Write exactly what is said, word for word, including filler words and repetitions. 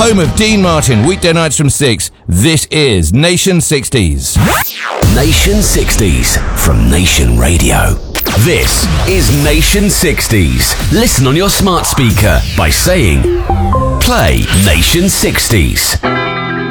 home of Dean Martin, weekday nights from six. This is Nation sixties. Nation sixties from Nation Radio. This is Nation sixties. Listen on your smart speaker by saying, play Nation sixties.